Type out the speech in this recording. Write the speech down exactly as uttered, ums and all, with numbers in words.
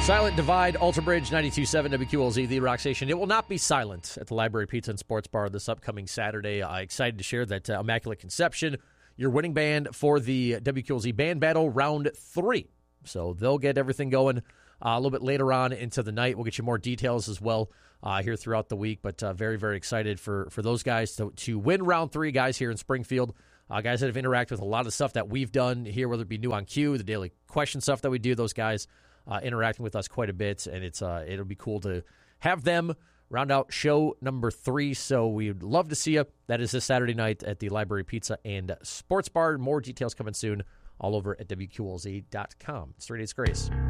Silent Divide, Alter Bridge, ninety-two point seven W Q L Z, the Rock Station. It will not be silent at the Library Pizza and Sports Bar this upcoming Saturday. I'm uh, excited to share that uh, Immaculate Conception, your winning band for the W Q L Z Band Battle Round three. So they'll get everything going uh, a little bit later on into the night. We'll get you more details as well uh, here throughout the week, but uh, very, very excited for, for those guys to, to win Round three, guys here in Springfield. Uh, guys that have interacted with a lot of stuff that we've done here, whether it be New on Q, the daily question stuff that we do, those guys Uh, interacting with us quite a bit, and it's uh, it'll be cool to have them round out show number three. So we'd love to see you. That is this Saturday night at the Library Pizza and Sports Bar. More details coming soon all over at W Q L Z dot com. Straight A's Grace.